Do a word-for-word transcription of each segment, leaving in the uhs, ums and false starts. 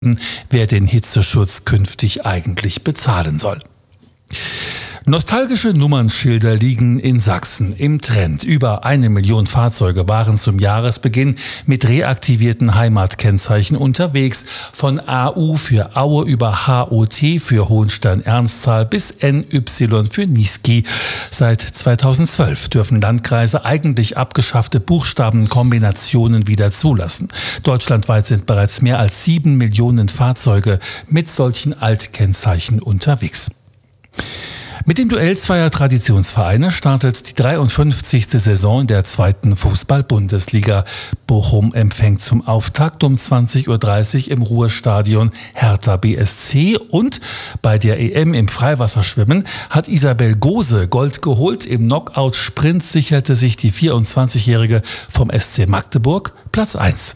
wer den Hitzeschutz künftig eigentlich bezahlen soll. Nostalgische Nummernschilder liegen in Sachsen im Trend. Über eine Million Fahrzeuge waren zum Jahresbeginn mit reaktivierten Heimatkennzeichen unterwegs. Von A U für Aue über H O T für Hohenstein-Ernsthal bis N Y für Niesky. Seit zweitausendzwölf dürfen Landkreise eigentlich abgeschaffte Buchstabenkombinationen wieder zulassen. Deutschlandweit sind bereits mehr als sieben Millionen Fahrzeuge mit solchen Altkennzeichen unterwegs. Mit dem Duell zweier Traditionsvereine startet die dreiundfünfzigste Saison der zweiten Fußball-Bundesliga. Bochum empfängt zum Auftakt um zwanzig Uhr dreißig im Ruhrstadion Hertha B S C und bei der E M im Freiwasserschwimmen hat Isabel Gose Gold geholt. Im Knockout-Sprint sicherte sich die vierundzwanzigjährige vom S C Magdeburg Platz eins.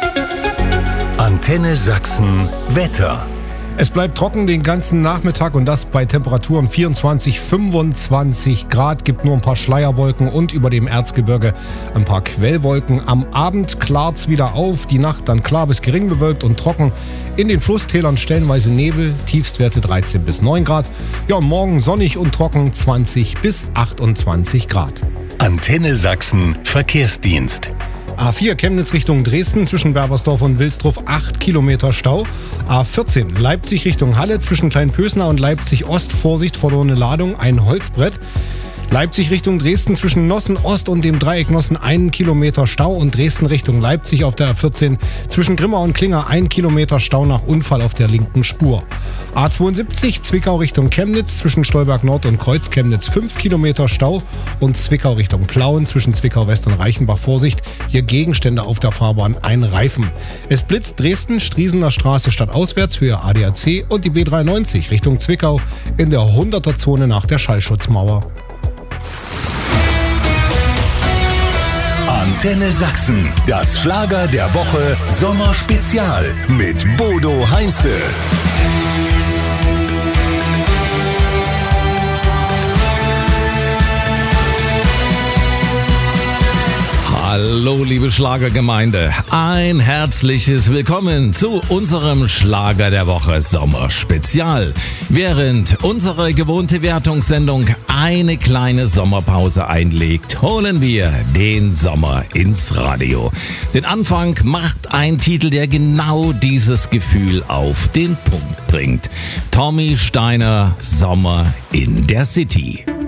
Antenne Sachsen Wetter. Es bleibt trocken den ganzen Nachmittag und das bei Temperaturen vierundzwanzig, fünfundzwanzig Grad. Gibt nur ein paar Schleierwolken und über dem Erzgebirge ein paar Quellwolken. Am Abend klart's wieder auf, die Nacht dann klar bis gering bewölkt und trocken. In den Flusstälern stellenweise Nebel, Tiefstwerte dreizehn bis neun Grad. Ja, und morgen sonnig und trocken zwanzig bis achtundzwanzig Grad. Antenne Sachsen Verkehrsdienst. A vier Chemnitz Richtung Dresden zwischen Berbersdorf und Wilsdruff acht Kilometer Stau. A vierzehn Leipzig Richtung Halle zwischen Kleinpösner und Leipzig Ost. Vorsicht, verlorene Ladung, ein Holzbrett. Leipzig Richtung Dresden zwischen Nossen Ost und dem Dreieck Nossen einen Kilometer Stau und Dresden Richtung Leipzig auf der A vierzehn zwischen Grimma und Klinger ein Kilometer Stau nach Unfall auf der linken Spur. A zweiundsiebzig Zwickau Richtung Chemnitz zwischen Stolberg Nord und Kreuz Chemnitz fünf Kilometer Stau und Zwickau Richtung Plauen zwischen Zwickau West und Reichenbach. Vorsicht, hier Gegenstände auf der Fahrbahn, ein Reifen. Es blitzt Dresden, Striesener Straße stadtauswärts, Höhe A D A C und die B dreiundneunzig Richtung Zwickau in der hunderter Zone nach der Schallschutzmauer. Antenne Sachsen, das Schlager der Woche Sommerspezial mit Bodo Heinze. Hallo liebe Schlagergemeinde, ein herzliches Willkommen zu unserem Schlager der Woche Sommerspezial. Während unsere gewohnte Wertungssendung eine kleine Sommerpause einlegt, holen wir den Sommer ins Radio. Den Anfang macht ein Titel, der genau dieses Gefühl auf den Punkt bringt. Tommy Steiner, Sommer in der City.